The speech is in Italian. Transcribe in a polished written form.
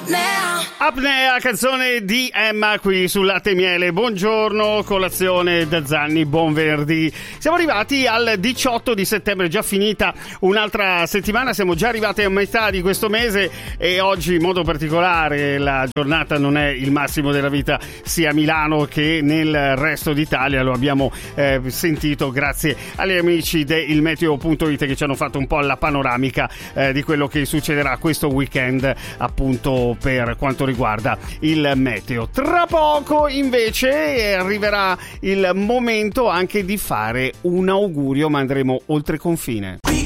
Apnea, canzone di Emma qui sul Latte e Miele. Buongiorno, colazione da Zanni, buon venerdì. Siamo arrivati al 18 di settembre, già finita un'altra settimana, siamo già arrivati a metà di questo mese e oggi in modo particolare la giornata non è il massimo della vita sia a Milano che nel resto d'Italia, lo abbiamo sentito grazie agli amici del Meteo.it che ci hanno fatto un po' la panoramica di quello che succederà questo weekend appunto per quanto riguarda il meteo. Tra poco invece arriverà il momento anche di fare un augurio, ma andremo oltre confine.